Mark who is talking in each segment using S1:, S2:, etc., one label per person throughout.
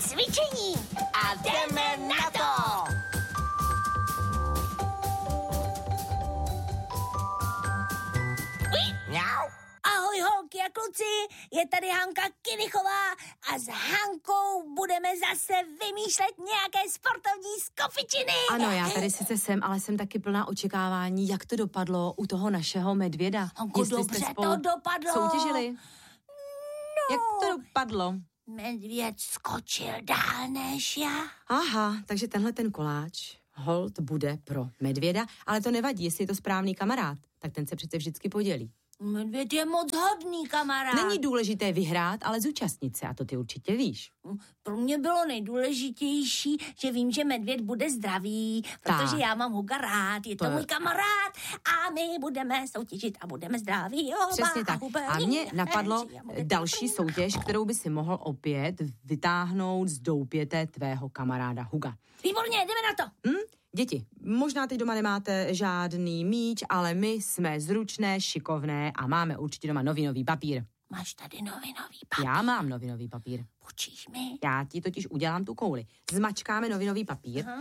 S1: cvičení a jdeme na to! Ahoj holky a kluci, je tady Hanka Kinichová a s Hankou budeme zase vymýšlet nějaké sportovní skofičiny.
S2: Ano, já tady sice jsem, ale jsem taky plná očekávání, jak to dopadlo u toho našeho medvěda.
S1: Hanko, dobře to dopadlo.
S2: Soutěžili?
S1: No.
S2: Jak to dopadlo?
S1: Medvěd skočil dál než já.
S2: Aha, takže tenhle ten koláč holt bude pro medvěda, ale to nevadí, jestli je to správný kamarád, tak ten se přece vždycky podělí.
S1: Medvěd je moc hodný kamarád.
S2: Není důležité vyhrát, ale zúčastnit se, a to ty určitě víš.
S1: Pro mě bylo nejdůležitější, že vím, že medvěd bude zdravý, protože já mám Huga rád, je to můj kamarád a my budeme soutěžit a budeme zdraví.
S2: Přesně tak. A mě napadlo další soutěž, kterou by si mohl opět vytáhnout z doupěte tvého kamaráda Huga.
S1: Výborně, jdeme na to.
S2: Děti, možná teď doma nemáte žádný míč, ale my jsme zručné, šikovné a máme určitě doma novinový papír.
S1: Máš tady novinový papír?
S2: Já mám novinový papír.
S1: Počíš mi?
S2: Já ti totiž udělám tu kouli. Zmačkáme novinový papír.
S1: Aha.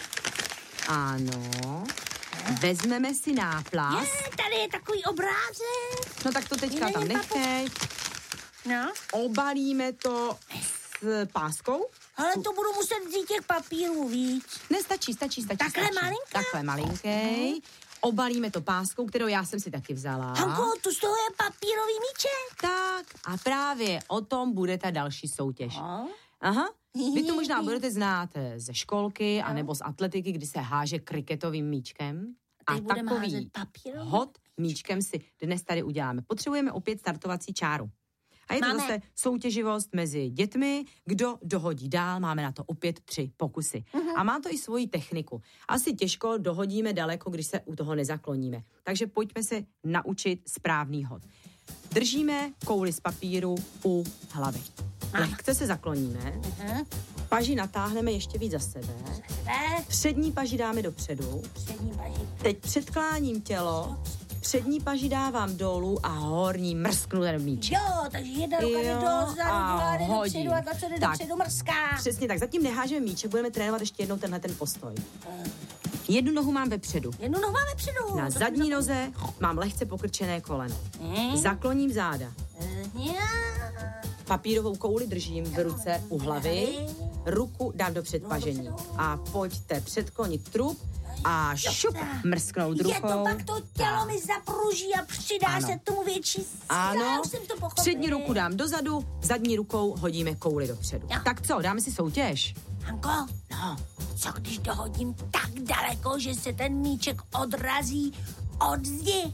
S2: Ano. Vezmeme si náplast.
S1: Tady je takový obrázek.
S2: No tak to teďka tam nechej.
S1: No.
S2: Obalíme to s páskou.
S1: Ale to budu muset vzít těch papírů víc.
S2: Nestačí.
S1: Takhle malinká?
S2: Takhle malinkej. Obalíme to páskou, kterou já jsem si taky vzala.
S1: Hanko, tu z toho je papírový míček.
S2: Tak a právě o tom bude ta další soutěž. Aha. Vy to možná budete znát ze školky anebo z atletiky, kdy se háže kriketovým míčkem. A takový hod míčkem si dnes tady uděláme. Potřebujeme opět startovací čáru. A je to zase soutěživost mezi dětmi, kdo dohodí dál, máme na to opět 3 pokusy. A má to i svoji techniku. Asi těžko dohodíme daleko, když se u toho nezakloníme. Takže pojďme se naučit správný hod. Držíme kouli z papíru u hlavy. Lehce se zakloníme, paži natáhneme ještě víc za sebe, přední paži dáme dopředu, teď předkláním tělo, přední paži dávám dolů a horní mrsknu ten míček.
S1: Jo, takže jedna ruka jde dozadu, druhá jde dopředu a ta, co jde dopředu, mrská.
S2: Přesně tak, zatím nehážeme míček, budeme trénovat ještě jednou tenhle ten postoj. Jednu nohu mám vepředu. Na zadní noze mám lehce pokrčené koleno. Zakloním záda. Papírovou kouli držím v ruce u hlavy, ruku dám do předpažení. A pojďte předklonit trup a šup, mrsknout rukou.
S1: Je to pak to tělo mi zapruží a přidá se tomu větší síla.
S2: Ano, přední ruku dám dozadu, zadní rukou hodíme kouli dopředu.
S1: Jo.
S2: Tak co, dáme si soutěž?
S1: Hanko, co když dohodím tak daleko, že se ten míček odrazí od zdi?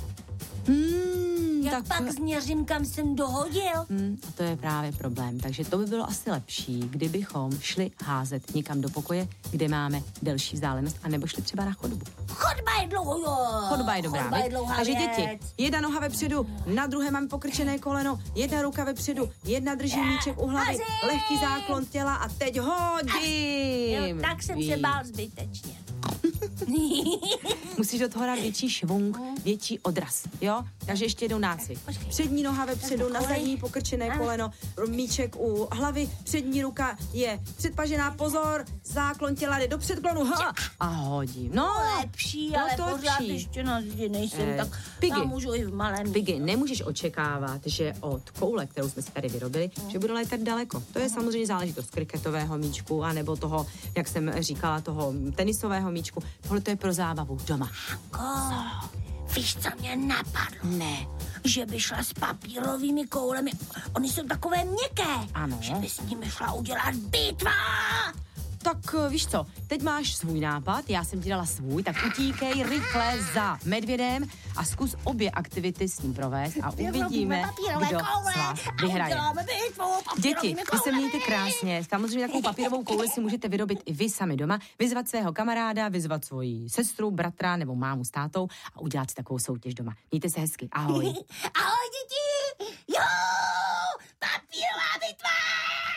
S1: Jak pak změřím, kam jsem dohodil?
S2: A to je právě problém. Takže to by bylo asi lepší, kdybychom šli házet někam do pokoje, kde máme delší vzdálenost, anebo šli třeba na chodbu.
S1: Chodba je dlouho, jo.
S2: Chodba je dobrá, takže děti, jedna noha vepředu, na druhé máme pokrčené koleno, jedna ruka vepředu, jedna drží míček u hlavy, lehký záklon těla a teď hodím.
S1: Jo, tak jsem se bál zbytečně.
S2: Musíš do toho dát větší švung, větší odraz, jo? Takže ještě jednou nácvik. Přední noha vepředu, na zadní pokrčené koleno, míček u hlavy, přední ruka je předpažená, pozor, záklon těla jde do předklonu, a hodím. No,
S1: lepší, ale pořád ještě na zdi nejsem, tak já můžu i v malém.
S2: Piggy, nemůžeš očekávat, že od koule, kterou jsme si tady vyrobili, že bude létat daleko. To je samozřejmě záležitost kriketového míčku, anebo toho, jak jsem říkala, toho tenisového míčku. Tohle to je pro zábavu doma.
S1: Hanko, víš, co mě napadlo?
S2: Ne.
S1: Že by šla s papírovými koulemi. Oni jsou takové měkké.
S2: Ano.
S1: Že by s nimi šla udělat bitva.
S2: Tak víš co, teď máš svůj nápad, já jsem ti dala svůj, tak utíkej rychle za medvědem a zkus obě aktivity s ním provést a uvidíme, kdo z vás vyhraje. Děti, vy se mějte krásně, samozřejmě takovou papírovou kouli si můžete vyrobit i vy sami doma, vyzvat svého kamaráda, vyzvat svoji sestru, bratra nebo mámu s tátou a udělat si takovou soutěž doma. Mějte se hezky, ahoj.
S1: Ahoj děti.